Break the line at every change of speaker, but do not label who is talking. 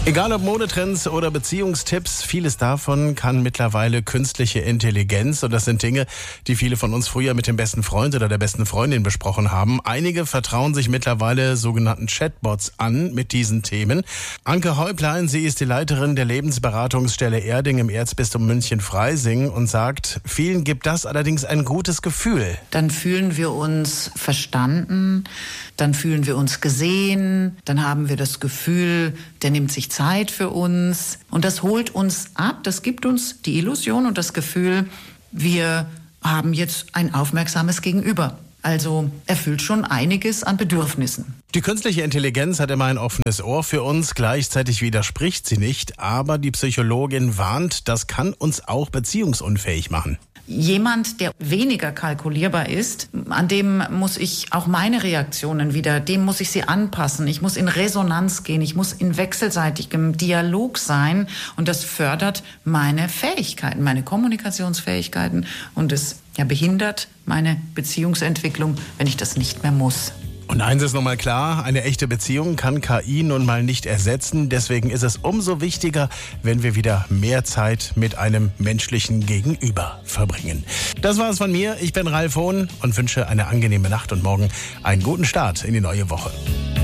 Egal ob Modetrends oder Beziehungstipps, vieles davon kann mittlerweile künstliche Intelligenz. Und das sind Dinge, die viele von uns früher mit dem besten Freund oder der besten Freundin besprochen haben. Einige vertrauen sich mittlerweile sogenannten Chatbots an mit diesen Themen. Anke Häuplein, sie ist die Leiterin der Lebensberatungsstelle Erding im Erzbistum München-Freising und sagt, vielen gibt das allerdings ein gutes Gefühl.
Dann fühlen wir uns verstanden, dann fühlen wir uns gesehen, dann haben wir das Gefühl, der nimmt sich Zeit für uns und das holt uns ab, das gibt uns die Illusion und das Gefühl, wir haben jetzt ein aufmerksames Gegenüber. Also erfüllt schon einiges an Bedürfnissen.
Die künstliche Intelligenz hat immer ein offenes Ohr für uns, gleichzeitig widerspricht sie nicht, aber die Psychologin warnt, das kann uns auch beziehungsunfähig machen.
Jemand, der weniger kalkulierbar ist, an dem muss ich auch meine Reaktionen dem muss ich sie anpassen. Ich muss in Resonanz gehen, ich muss in wechselseitigem Dialog sein und das fördert meine Fähigkeiten, meine Kommunikationsfähigkeiten und es behindert meine Beziehungsentwicklung, wenn ich das nicht mehr muss.
Und eins ist nochmal klar, eine echte Beziehung kann KI nun mal nicht ersetzen. Deswegen ist es umso wichtiger, wenn wir wieder mehr Zeit mit einem menschlichen Gegenüber verbringen. Das war es von mir. Ich bin Ralf Hohn und wünsche eine angenehme Nacht und morgen einen guten Start in die neue Woche.